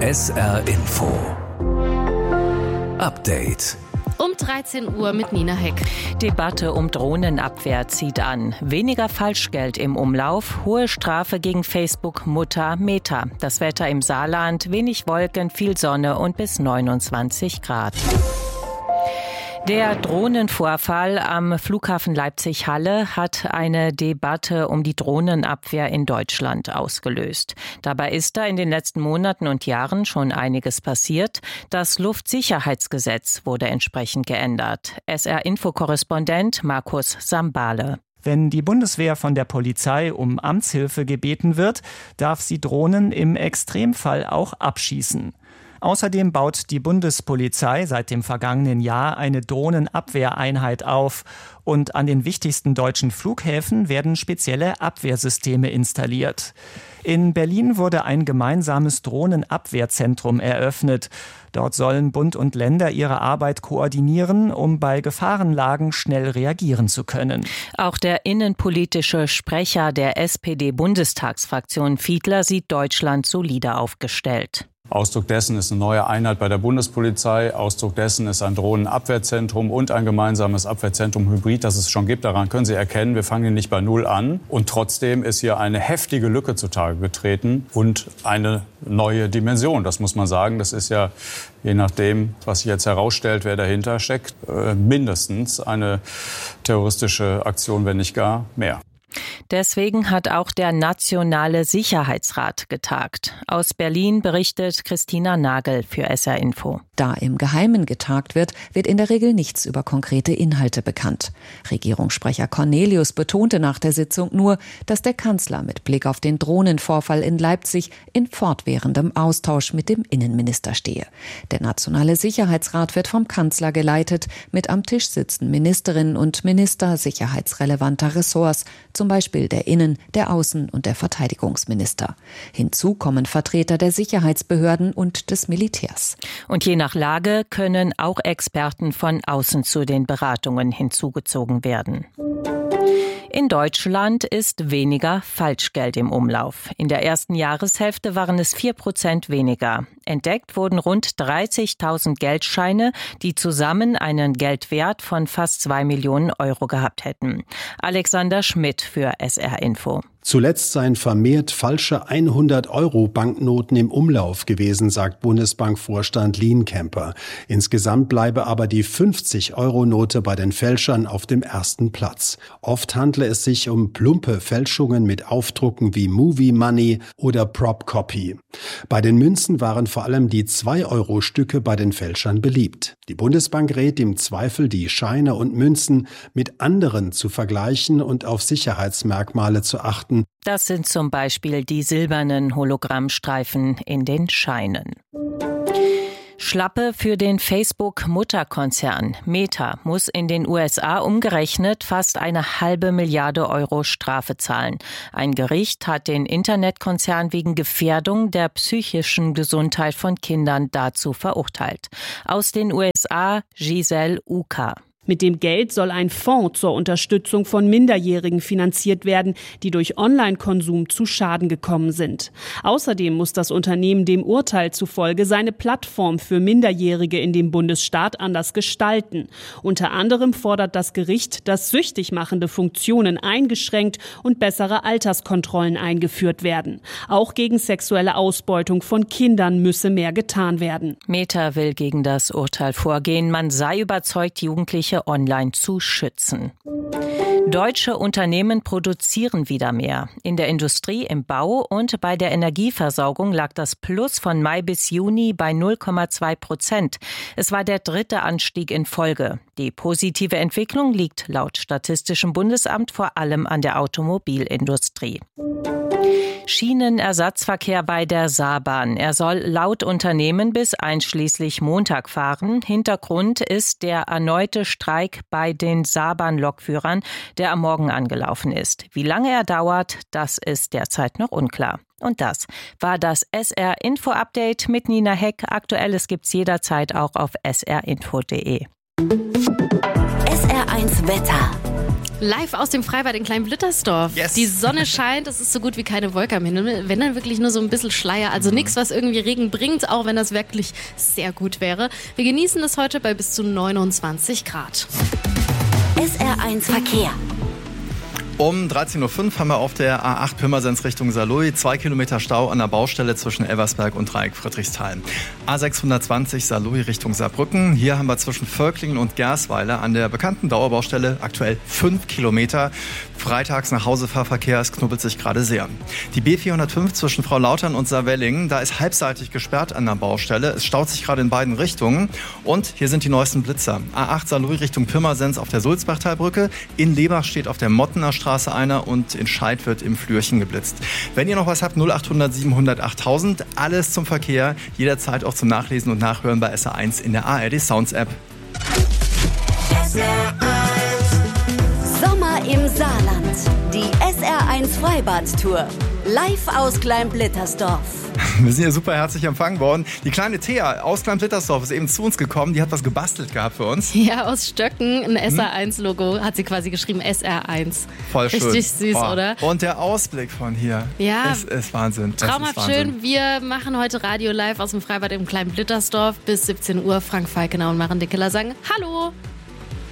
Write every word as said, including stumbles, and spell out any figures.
S R Info Update. Um dreizehn Uhr mit Nina Heck. Debatte um Drohnenabwehr zieht an. Weniger Falschgeld im Umlauf, hohe Strafe gegen Facebook-Mutter Meta. Das Wetter im Saarland, wenig Wolken, viel Sonne und bis neunundzwanzig Grad. Der Drohnenvorfall am Flughafen Leipzig-Halle hat eine Debatte um die Drohnenabwehr in Deutschland ausgelöst. Dabei ist da in den letzten Monaten und Jahren schon einiges passiert. Das Luftsicherheitsgesetz wurde entsprechend geändert. S R-Info-Korrespondent Markus Sambale. Wenn die Bundeswehr von der Polizei um Amtshilfe gebeten wird, darf sie Drohnen im Extremfall auch abschießen. Außerdem baut die Bundespolizei seit dem vergangenen Jahr eine Drohnenabwehreinheit auf. Und an den wichtigsten deutschen Flughäfen werden spezielle Abwehrsysteme installiert. In Berlin wurde ein gemeinsames Drohnenabwehrzentrum eröffnet. Dort sollen Bund und Länder ihre Arbeit koordinieren, um bei Gefahrenlagen schnell reagieren zu können. Auch der innenpolitische Sprecher der S P D-Bundestagsfraktion Fiedler sieht Deutschland solide aufgestellt. Ausdruck dessen ist eine neue Einheit bei der Bundespolizei. Ausdruck dessen ist ein Drohnenabwehrzentrum und ein gemeinsames Abwehrzentrum Hybrid, das es schon gibt. Daran können Sie erkennen, wir fangen nicht bei Null an. Und trotzdem ist hier eine heftige Lücke zutage getreten und eine neue Dimension. Das muss man sagen. Das ist ja, je nachdem, was sich jetzt herausstellt, wer dahinter steckt, mindestens eine terroristische Aktion, wenn nicht gar mehr. Deswegen hat auch der Nationale Sicherheitsrat getagt. Aus Berlin berichtet Christina Nagel für S R Info. Da im Geheimen getagt wird, wird in der Regel nichts über konkrete Inhalte bekannt. Regierungssprecher Cornelius betonte nach der Sitzung nur, dass der Kanzler mit Blick auf den Drohnenvorfall in Leipzig in fortwährendem Austausch mit dem Innenminister stehe. Der Nationale Sicherheitsrat wird vom Kanzler geleitet. Mit am Tisch sitzen Ministerinnen und Minister sicherheitsrelevanter Ressorts, zum Beispiel der Innen-, der Außen- und der Verteidigungsminister. Hinzu kommen Vertreter der Sicherheitsbehörden und des Militärs. Und je nach Lage können auch Experten von außen zu den Beratungen hinzugezogen werden. In Deutschland ist weniger Falschgeld im Umlauf. In der ersten Jahreshälfte waren es vier Prozent weniger. Entdeckt wurden rund dreißigtausend Geldscheine, die zusammen einen Geldwert von fast zwei Millionen Euro gehabt hätten. Alexander Schmidt für S R Info. Zuletzt seien vermehrt falsche hundert-Euro-Banknoten im Umlauf gewesen, sagt Bundesbankvorstand Lienkemper. Insgesamt bleibe aber die fünfzig-Euro-Note bei den Fälschern auf dem ersten Platz. Oft handle es sich um plumpe Fälschungen mit Aufdrucken wie Movie Money oder Prop Copy. Bei den Münzen waren vor allem die zwei-Euro-Stücke bei den Fälschern beliebt. Die Bundesbank rät im Zweifel, die Scheine und Münzen mit anderen zu vergleichen und auf Sicherheitsmerkmale zu achten. Das sind zum Beispiel die silbernen Hologrammstreifen in den Scheinen. Schlappe für den Facebook-Mutterkonzern. Meta muss in den U S A umgerechnet fast eine halbe Milliarde Euro Strafe zahlen. Ein Gericht hat den Internetkonzern wegen Gefährdung der psychischen Gesundheit von Kindern dazu verurteilt. Aus den U S A Giselle Uka. Mit dem Geld soll ein Fonds zur Unterstützung von Minderjährigen finanziert werden, die durch Online-Konsum zu Schaden gekommen sind. Außerdem muss das Unternehmen dem Urteil zufolge seine Plattform für Minderjährige in dem Bundesstaat anders gestalten. Unter anderem fordert das Gericht, dass süchtig machende Funktionen eingeschränkt und bessere Alterskontrollen eingeführt werden. Auch gegen sexuelle Ausbeutung von Kindern müsse mehr getan werden. Meta will gegen das Urteil vorgehen. Man sei überzeugt, Jugendliche online zu schützen. Deutsche Unternehmen produzieren wieder mehr. In der Industrie, im Bau und bei der Energieversorgung lag das Plus von Mai bis Juni bei null Komma zwei Prozent. Es war der dritte Anstieg in Folge. Die positive Entwicklung liegt laut Statistischem Bundesamt vor allem an der Automobilindustrie. Schienenersatzverkehr bei der Saarbahn. Er soll laut Unternehmen bis einschließlich Montag fahren. Hintergrund ist der erneute Streik bei den Saarbahn-Lokführern, der am Morgen angelaufen ist. Wie lange er dauert, das ist derzeit noch unklar. Und das war das S R-Info-Update mit Nina Heck. Aktuelles gibt's jederzeit auch auf s r info punkt d e. S R eins Wetter. Live aus dem Freibad in Klein-Blittersdorf. Yes. Die Sonne scheint, es ist so gut wie keine Wolke am Himmel. Wenn dann wirklich nur so ein bisschen Schleier. Also mhm. nichts, was irgendwie Regen bringt, auch wenn das wirklich sehr gut wäre. Wir genießen es heute bei bis zu neunundzwanzig Grad. S R eins Verkehr. Um dreizehn Uhr fünf haben wir auf der A acht Pirmasens Richtung Saarlouis zwei Kilometer Stau an der Baustelle zwischen Elversberg und Dreieck Friedrichsthal. A sechshundertzwanzig Saarlouis Richtung Saarbrücken. Hier haben wir zwischen Völklingen und Gersweiler an der bekannten Dauerbaustelle aktuell fünf Kilometer. Freitags nach Hausefahrverkehr, es knubbelt sich gerade sehr. Die B vierhundertfünf zwischen Frau Lautern und Saarwellingen, da ist halbseitig gesperrt an der Baustelle. Es staut sich gerade in beiden Richtungen. Und hier sind die neuesten Blitzer. A acht Saarlouis Richtung Pirmasens auf der Sulzbachtalbrücke. In Lebach steht auf der Mottener Straße einer und in Scheid wird im Flürchen geblitzt. Wenn ihr noch was habt, null acht hundert siebenhundert achttausend. Alles zum Verkehr, jederzeit auch zum Nachlesen und Nachhören bei S R eins in der A R D Sounds App. Sommer im Saarland. Die S R eins Freibad-Tour. Live aus Klein-Blittersdorf. Wir sind ja super herzlich empfangen worden. Die kleine Thea aus Klein-Blittersdorf ist eben zu uns gekommen. Die hat was gebastelt gehabt für uns. Ja, aus Stöcken, ein S R eins Logo, hat sie quasi geschrieben, S R eins. Voll schön. Richtig süß, oh. oder? Und der Ausblick von hier. Ja. Es ist Wahnsinn. Traumhaft ist Wahnsinn. schön. Wir machen heute Radio live aus dem Freibad im Klein-Blittersdorf bis siebzehn Uhr. Frank Falkenau und Maren Dickeler sagen Hallo.